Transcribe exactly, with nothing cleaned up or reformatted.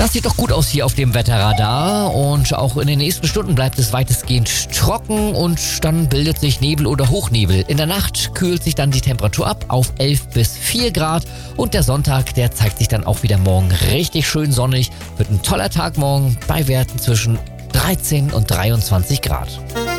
Das sieht doch gut aus hier auf dem Wetterradar und auch in den nächsten Stunden bleibt es weitestgehend trocken und dann bildet sich Nebel oder Hochnebel. In der Nacht kühlt sich dann die Temperatur ab auf elf bis vier Grad und der Sonntag, der zeigt sich dann auch wieder morgen richtig schön sonnig. Wird ein toller Tag morgen bei Werten zwischen dreizehn und dreiundzwanzig Grad.